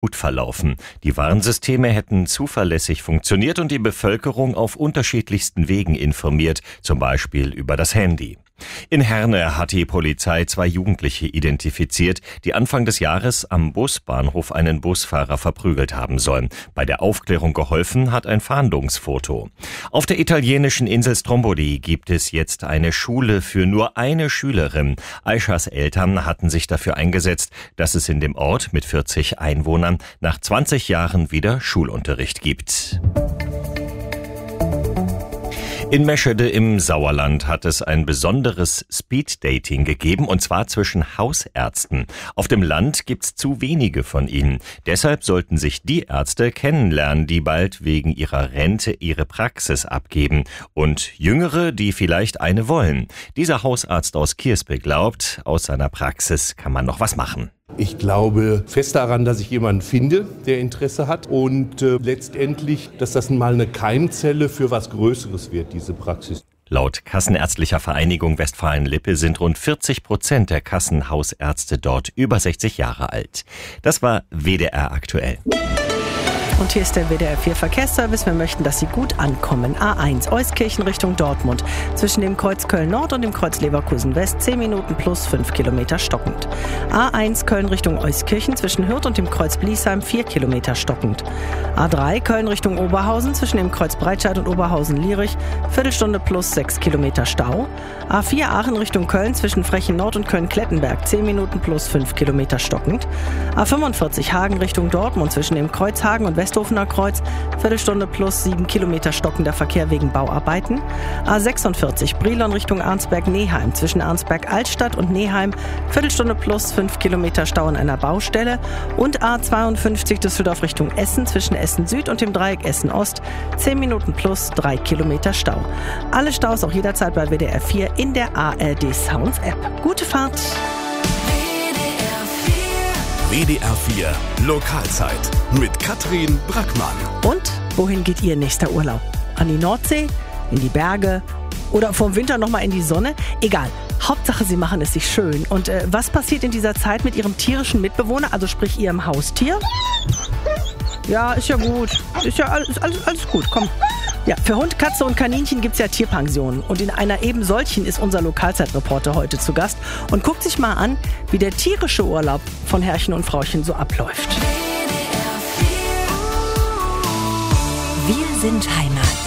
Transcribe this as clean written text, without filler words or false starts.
gut verlaufen. Die Warnsysteme hätten zuverlässig funktioniert und die Bevölkerung auf unterschiedlichsten Wegen informiert, zum Beispiel über das Handy. In Herne hat die Polizei 2 Jugendliche identifiziert, die Anfang des Jahres am Busbahnhof einen Busfahrer verprügelt haben sollen. Bei der Aufklärung geholfen hat ein Fahndungsfoto. Auf der italienischen Insel Stromboli gibt es jetzt eine Schule für nur eine Schülerin. Aishas Eltern hatten sich dafür eingesetzt, dass es in dem Ort mit 40 Einwohnern nach 20 Jahren wieder Schulunterricht gibt. In Meschede im Sauerland hat es ein besonderes Speeddating gegeben, und zwar zwischen Hausärzten. Auf dem Land gibt's zu wenige von ihnen. Deshalb sollten sich die Ärzte kennenlernen, die bald wegen ihrer Rente ihre Praxis abgeben, und Jüngere, die vielleicht eine wollen. Dieser Hausarzt aus Kiersbeek glaubt, aus seiner Praxis kann man noch was machen. Ich glaube fest daran, dass ich jemanden finde, der Interesse hat, und letztendlich, dass das mal eine Keimzelle für was Größeres wird, diese Praxis. Laut Kassenärztlicher Vereinigung Westfalen-Lippe sind rund 40% der Kassenhausärzte dort über 60 Jahre alt. Das war WDR aktuell. Und hier ist der WDR 4 Verkehrsservice. Wir möchten, dass Sie gut ankommen. A1 Euskirchen Richtung Dortmund. Zwischen dem Kreuz Köln-Nord und dem Kreuz Leverkusen-West 10 Minuten plus 5 Kilometer stockend. A1 Köln Richtung Euskirchen zwischen Hürth und dem Kreuz Bliesheim 4 Kilometer stockend. A3 Köln Richtung Oberhausen zwischen dem Kreuz Breitscheid und Oberhausen-Lierich Viertelstunde plus 6 Kilometer Stau. A4 Aachen Richtung Köln zwischen Frechen-Nord und Köln-Klettenberg 10 Minuten plus 5 Kilometer stockend. A45 Hagen Richtung Dortmund zwischen dem Kreuz Hagen und Westhofener Kreuz, Viertelstunde plus 7 Kilometer stockender Verkehr wegen Bauarbeiten. A46 Brilon Richtung Arnsberg-Neheim zwischen Arnsberg-Altstadt und Neheim, Viertelstunde plus 5 Kilometer Stau an einer Baustelle. Und A52 Düsseldorf Richtung Essen zwischen Essen-Süd und dem Dreieck Essen-Ost, 10 Minuten plus 3 Kilometer Stau. Alle Staus auch jederzeit bei WDR 4 in der ARD Sounds App. Gute Fahrt! WDR 4 Lokalzeit mit Katrin Brackmann. Und wohin geht Ihr nächster Urlaub? An die Nordsee? In die Berge? Oder vom Winter nochmal in die Sonne? Egal. Hauptsache, Sie machen es sich schön. Und was passiert in dieser Zeit mit Ihrem tierischen Mitbewohner, also sprich Ihrem Haustier? Ja, ist ja gut. Ist ja alles gut. Komm. Ja, für Hund, Katze und Kaninchen gibt's ja Tierpensionen. Und in einer eben solchen ist unser Lokalzeitreporter heute zu Gast und guckt sich mal an, wie der tierische Urlaub von Herrchen und Frauchen so abläuft. Wir sind Heimat.